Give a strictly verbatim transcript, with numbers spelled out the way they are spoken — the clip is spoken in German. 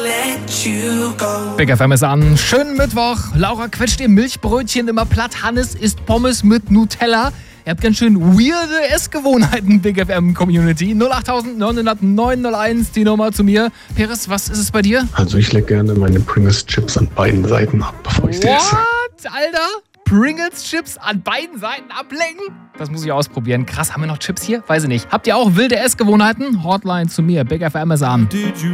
Big F M ist an. Schönen Mittwoch. Laura quetscht ihr Milchbrötchen immer platt. Hannes isst Pommes mit Nutella. Ihr habt ganz schön weirde Essgewohnheiten, Big F M Community. null acht neun null neun null eins, die Nummer zu mir. Peres, was ist es bei dir? Also ich lecke gerne meine Pringles Chips an beiden Seiten ab, bevor ich sie esse. What, Alter? Pringles Chips an beiden Seiten ablecken? Das muss ich ausprobieren. Krass, haben wir noch Chips hier? Weiß ich nicht. Habt ihr auch wilde Essgewohnheiten? Hotline zu mir. Big F M ist an.